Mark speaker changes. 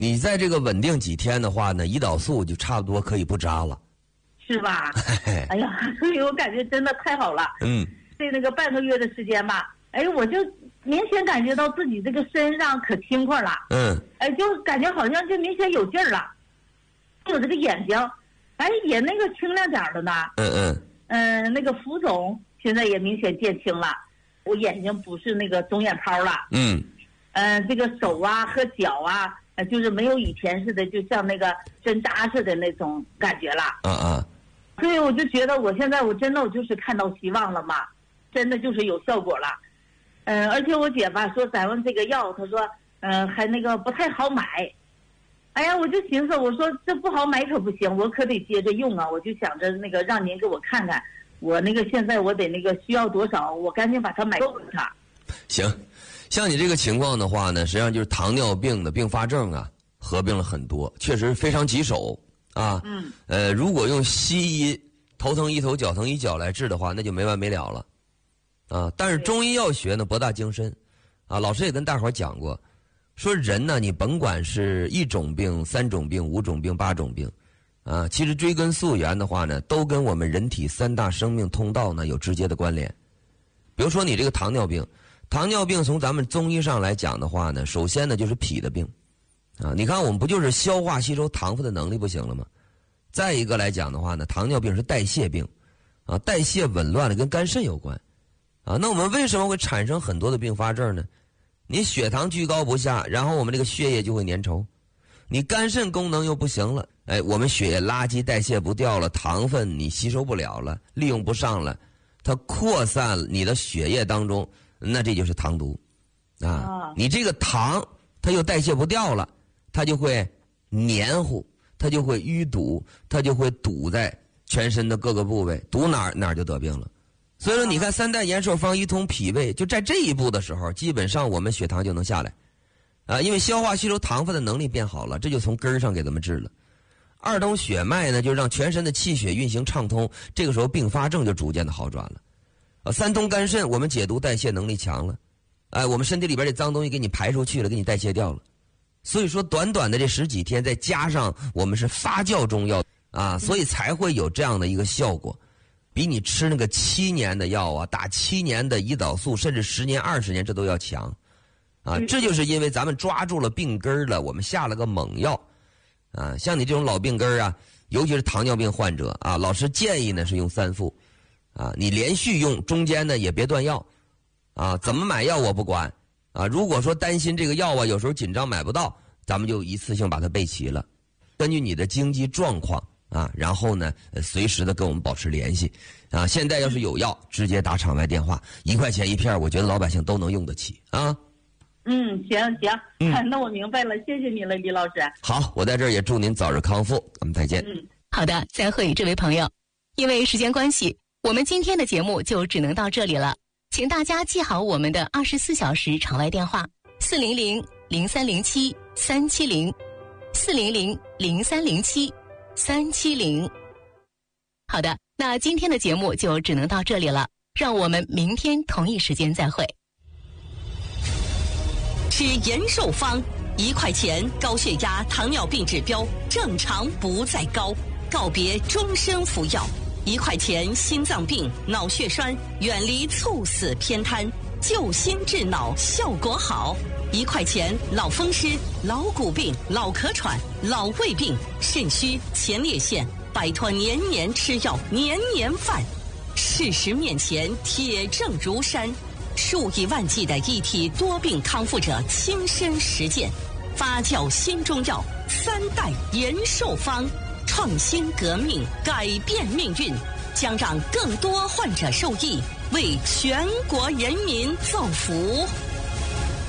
Speaker 1: 你在这个稳定几天的话呢，胰岛素就差不多可以不扎了，
Speaker 2: 是吧？哎呀，所以我感觉真的太好了。这那个半个月的时间吧，哎，我就明显感觉到自己这个身上可轻快了。哎，就感觉好像就明显有劲儿了。有这个眼睛，哎，也那个清亮点的呢。那个浮肿现在也明显减轻了，我眼睛不是那个肿眼泡了。这个手啊和脚啊，就是没有以前似的，就像那个针扎似的那种感觉了。所以我就觉得我现在我真的我就是看到希望了嘛，真的就是有效果了。而且我姐吧说咱们这个药，她说还那个不太好买。哎呀，我就寻思，我说这不好买可不行，我可得接着用啊。我就想着那个让您给我看看，我那个现在我得那个需要多少，我赶紧把它买够它。
Speaker 1: 行，像你这个情况的话呢，实际上就是糖尿病的并发症啊，合并了很多，确实非常棘手啊。如果用西医头疼医头脚疼医脚来治的话，那就没完没了了啊。但是中医药学呢博大精深啊，老师也跟大伙儿讲过。说人呢，你甭管是1种病、3种病、5种病、8种病，啊，其实追根溯源的话呢，都跟我们人体3大生命通道呢有直接的关联。比如说你这个糖尿病，糖尿病从咱们中医上来讲的话呢，首先呢就是脾的病，啊，你看我们不就是消化吸收糖分的能力不行了吗？再一个来讲的话呢，糖尿病是代谢病，啊，代谢紊乱的跟肝肾有关，啊，那我们为什么会产生很多的并发症呢？你血糖居高不下，然后我们这个血液就会粘稠，你肝肾功能又不行了，哎，我们血液垃圾代谢不掉了，糖分你吸收不了了，利用不上了，它扩散你的血液当中，那这就是糖毒啊。你这个糖它又代谢不掉了，它就会黏糊，它就会淤堵，它就会堵在全身的各个部位，堵哪儿就得病了。所以说你看3代延寿方一通脾胃，就在这一步的时候，基本上我们血糖就能下来啊，因为消化吸收糖分的能力变好了，这就从根儿上给咱们治了。2通血脉呢，就让全身的气血运行畅通，这个时候并发症就逐渐的好转了。3通肝肾，我们解毒代谢能力强了，哎，我们身体里边这脏东西给你排出去了，给你代谢掉了。所以说短短的这10几天，再加上我们是发酵中药啊，所以才会有这样的一个效果。比你吃那个7年的药啊，打7年的胰岛素，甚至10年、20年，这都要强，啊，这就是因为咱们抓住了病根了，我们下了个猛药，啊，像你这种老病根啊，尤其是糖尿病患者啊，老师建议呢是用3副，啊，你连续用，中间呢也别断药，啊，怎么买药我不管，啊，如果说担心这个药啊，有时候紧张买不到，咱们就一次性把它备齐了，根据你的经济状况。啊，然后呢，随时的跟我们保持联系，啊，现在要是有药，直接打场外电话，1块钱1片，我觉得老百姓都能用得起啊。
Speaker 2: 行，那我明白了，谢谢你了，李老师。
Speaker 1: 好，我在这儿也祝您早日康复，我们再见。
Speaker 3: 好的，再会，这位朋友。因为时间关系，我们今天的节目就只能到这里了，请大家记好我们的24小时场外电话：400-0307-370，400-0307-370。好的，那今天的节目就只能到这里了，让我们明天同一时间再会。
Speaker 4: 吃延寿方，1块钱高血压、糖尿病指标正常不再高，告别终身服药。1块钱心脏病、脑血栓，远离猝死偏瘫，救心治脑效果好。1块钱老风湿、老骨病、老咳喘、老胃病、肾虚、前列腺，摆脱年年吃药、年年犯。事实面前铁证如山，数以万计的一体多病康复者亲身实践，发酵新中药3代延寿方，创新革命，改变命运，将让更多患者受益，为全国人民造福。